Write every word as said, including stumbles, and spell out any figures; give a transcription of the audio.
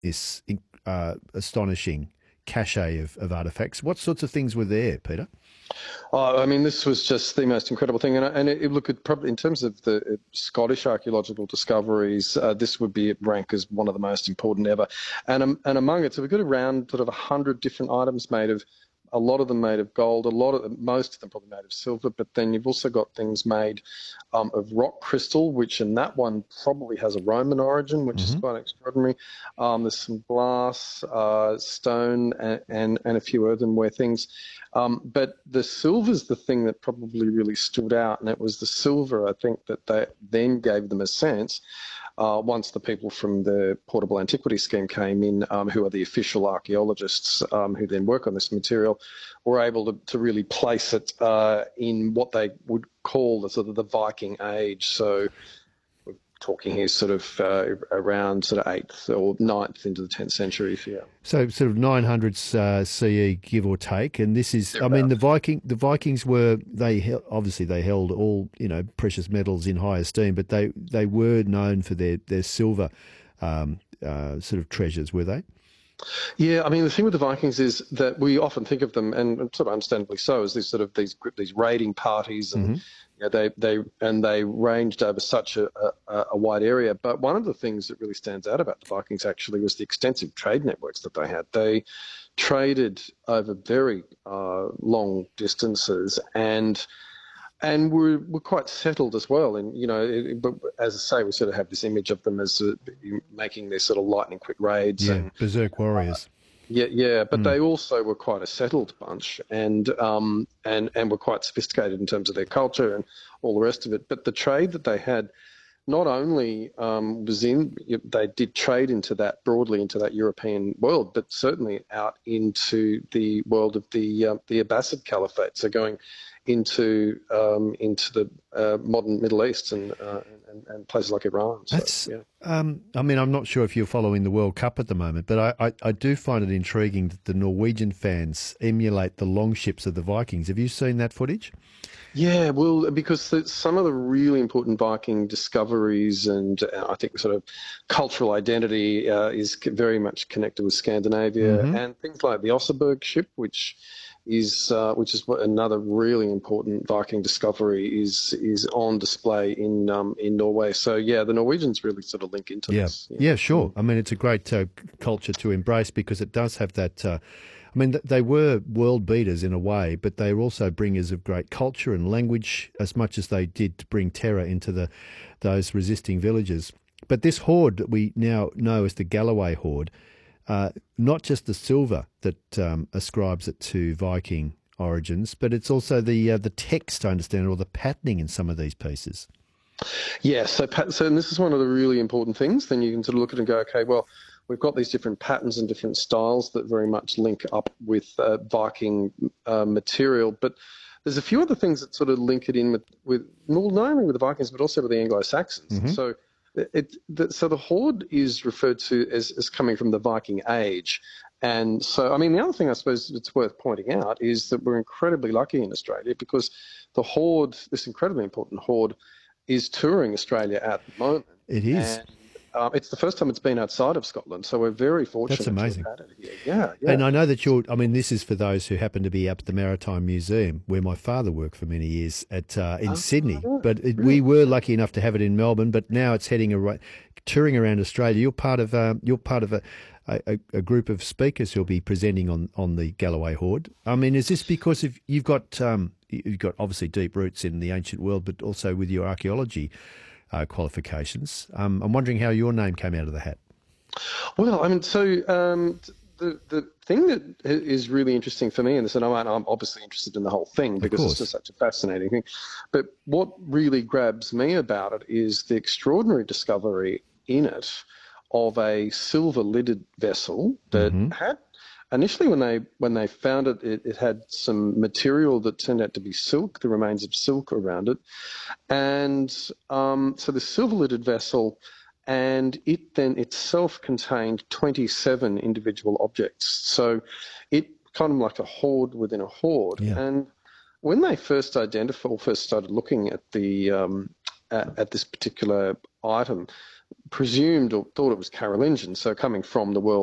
this uh, astonishing cache of, of artefacts. What sorts of things were there, Peter? Oh, I mean, this was just the most incredible thing, and and it, it look at probably in terms of the uh, Scottish archaeological discoveries, uh, this would be ranked as one of the most important ever, and um, and among it, so we've got around sort of a hundred different items made of. A lot of them made of gold, a lot of them, most of them probably made of silver, but then you've also got things made um, of rock crystal, which in that one probably has a Roman origin, which Mm-hmm. is quite extraordinary. Um, there's some glass, uh, stone, and, and, and a few earthenware things. Um, but the silver's the thing that probably really stood out, and it was the silver, I think, that they then gave them a sense. Uh, once the people from the Portable Antiquity Scheme came in, um, who are the official archaeologists um, who then work on this material, were able to, to really place it uh, in what they would call the sort of the Viking Age. So we're talking here sort of uh, around sort of eighth or ninth into the tenth century. Yeah. So sort of nine hundreds uh, C E, give or take, and this is. I mean, Thereabouts. the Viking, the Vikings were they hel- obviously they held all you know precious metals in high esteem, but they they were known for their their silver um, uh, sort of treasures, were they? Yeah, I mean, the thing with the Vikings is that we often think of them, and sort of understandably so, as these sort of these these raiding parties, and Mm-hmm. you know, they they and they ranged over such a, a, a wide area. But one of the things that really stands out about the Vikings actually was the extensive trade networks that they had. They traded over very uh, long distances, and and we're we're quite settled as well. And you know, it, but as I say, we sort of have this image of them as uh, making their sort of lightning quick raids, Yeah, and berserk warriors. yeah, yeah, but Mm. they also were quite a settled bunch, and um, and and were quite sophisticated in terms of their culture and all the rest of it. But the trade that they had not only um, was in, they did trade into that broadly into that European world, but certainly out into the world of the uh, the Abbasid Caliphate. So going into um, into the uh, modern Middle East and, uh, and and places like Iran. So, That's. yeah. Um, I mean, I'm not sure if you're following the World Cup at the moment, but I, I, I do find it intriguing that the Norwegian fans emulate the longships of the Vikings. Have you seen that footage? Yeah, well, because the, some of the really important Viking discoveries and uh, I think sort of cultural identity uh, is c- very much connected with Scandinavia, Mm-hmm. and things like the Oseberg ship, which is uh, which is what another really important Viking discovery is is on display in um, in Norway. So yeah, the Norwegians really sort of link into Yeah, this. yeah, sure. I mean, it's a great uh, culture to embrace because it does have that. Uh, I mean, th- they were world beaters in a way, but they were also bringers of great culture and language, as much as they did to bring terror into the those resisting villages. But this hoard that we now know as the Galloway hoard, uh, not just the silver that um, ascribes it to Viking origins, but it's also the uh, the text, I understand, or the patterning in some of these pieces. Yeah, so pat- so and this is one of the really important things. Then you can sort of look at it and go, okay, well, we've got these different patterns and different styles that very much link up with uh, Viking uh, material, but there's a few other things that sort of link it in with, with well, not only with the Vikings but also with the Anglo-Saxons. Mm-hmm. So it, the, so the hoard is referred to as, as coming from the Viking Age. And so, I mean, the other thing I suppose it's worth pointing out is that we're incredibly lucky in Australia because the hoard, this incredibly important hoard, is touring Australia at the moment. It is. And um, it's the first time it's been outside of Scotland, so we're very fortunate That's amazing. to have had it here. Yeah, yeah. And I know that you're, I mean, this is for those who happen to be up at the Maritime Museum, where my father worked for many years at uh, in Ah, Sydney. right. But it, Really? we were lucky enough to have it in Melbourne, but now it's heading around, touring around Australia. You're part of, uh, you're part of a, a, a group of speakers who'll be presenting on, on the Galloway hoard. I mean, is this because of, you've got, um, you've got obviously deep roots in the ancient world, but also with your archaeology uh, qualifications? Um, I'm wondering how your name came out of the hat. Well, I mean, so um, the the thing that is really interesting for me, and this, and I'm, I'm obviously interested in the whole thing because course. it's just such a fascinating thing. But what really grabs me about it is the extraordinary discovery in it of a silver-lidded vessel that Mhm. had initially when they when they found it, it, it had some material that turned out to be silk, the remains of silk around it, and um, so the silver-lidded vessel. And it then itself contained twenty-seven individual objects. So it kind of like a hoard within a hoard. Yeah. And when they first identified, or first started looking at the um, at, at this particular item, presumed or thought it was Carolingian, so coming from the world